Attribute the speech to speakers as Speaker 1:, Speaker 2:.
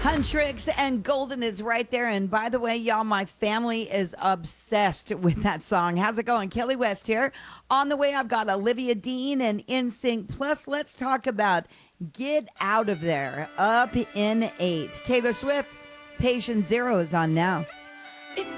Speaker 1: Huntrix and Golden is right there. And by the way, y'all, my family is obsessed with that song. How's it going? Kelly West here. On the way, I've got Olivia Dean and NSYNC. Plus, let's talk about Get Out of There, up in 8. Taylor Swift, Patient Zero is on now.